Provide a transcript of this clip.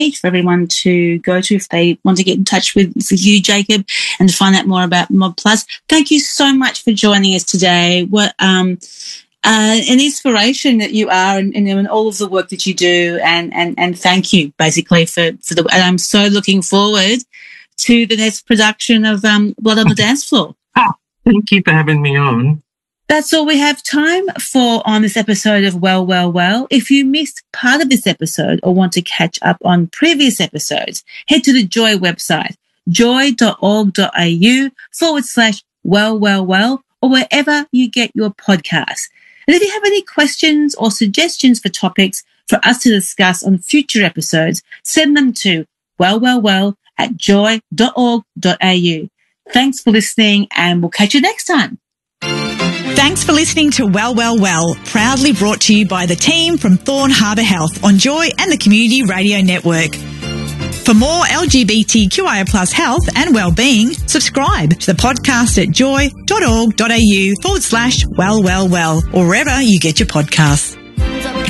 for everyone to go to if they want to get in touch with you, Jacob, and to find out more about Mod Plus. Thank you so much for joining us today. What an inspiration that you are, and all of the work that you do, and thank you basically for the. And I'm so looking forward to the next production of Blood on the Dance Floor. Thank you for having me on. That's all we have time for on this episode of Well, Well, Well. If you missed part of this episode or want to catch up on previous episodes, head to the Joy website, joy.org.au/Well, Well, Well, or wherever you get your podcasts. And if you have any questions or suggestions for topics for us to discuss on future episodes, send them to wellwellwell@joy.org.au. Thanks for listening, and we'll catch you next time. Thanks for listening to Well, Well, Well, proudly brought to you by the team from Thorn Harbour Health on Joy and the Community Radio Network. For more LGBTQIA+ health and wellbeing, subscribe to the podcast at joy.org.au/Well, Well, Well, or wherever you get your podcasts.